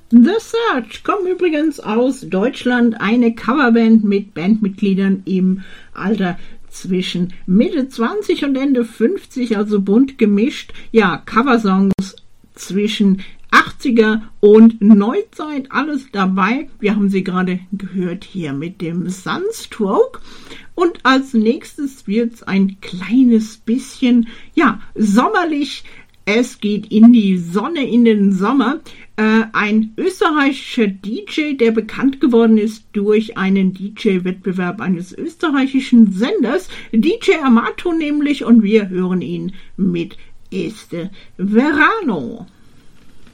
The Search kommen übrigens aus Deutschland, eine Coverband mit Bandmitgliedern im Alter zwischen Mitte 20 und Ende 50, also bunt gemischt. Ja, Coversongs zwischen 80er und Neuzeit, alles dabei. Wir haben sie gerade gehört hier mit dem Sunstroke. Und als nächstes wird's ein kleines bisschen, ja, sommerlich. Es geht in die Sonne, in den Sommer. Ein österreichischer DJ, der bekannt geworden ist durch einen DJ-Wettbewerb eines österreichischen Senders, DJ Amato nämlich, und wir hören ihn mit Este Verano.